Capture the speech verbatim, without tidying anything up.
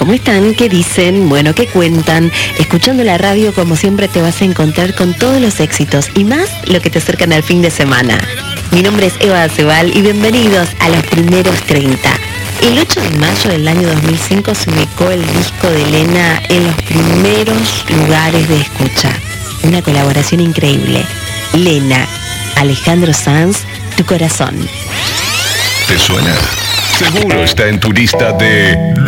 ¿Cómo están? ¿Qué dicen? Bueno, ¿qué cuentan? Escuchando la radio, como siempre, te vas a encontrar con todos los éxitos y más lo que te acercan al fin de semana. Mi nombre es Eva Acebal y bienvenidos a los primeros treinta. El ocho de mayo del año dos mil cinco se ubicó el disco de Lena en los primeros lugares de escucha. Una colaboración increíble. Lena, Alejandro Sanz, Tu Corazón. ¿Te suena? Seguro está en tu lista de